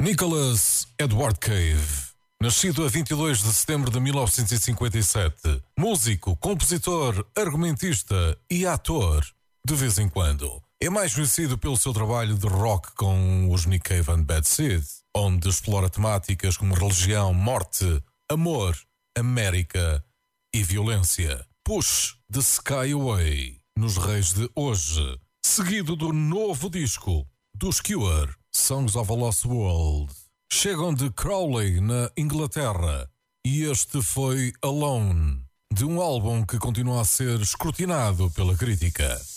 Nicholas Edward Cave, nascido a 22 de setembro de 1957, músico, compositor, argumentista e ator, de vez em quando. É mais conhecido pelo seu trabalho de rock com os Nick Cave and Bad Seed, onde explora temáticas como religião, morte, amor, América e violência. Push the Sky Away, nos Reis de Hoje, seguido do novo disco dos Cure, Songs of a Lost World. Chegam de Crowley, na Inglaterra, e este foi Alone, de um álbum que continua a ser escrutinado pela crítica.